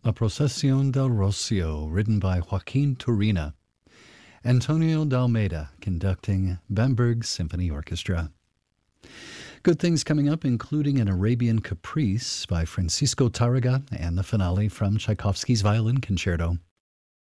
A Procesión del Rocio, written by Joaquin Turina. Antonio Dalmeida conducting Bamberg Symphony Orchestra. Good things coming up, including an Arabian Caprice by Francisco Tárrega and the finale from Tchaikovsky's Violin Concerto.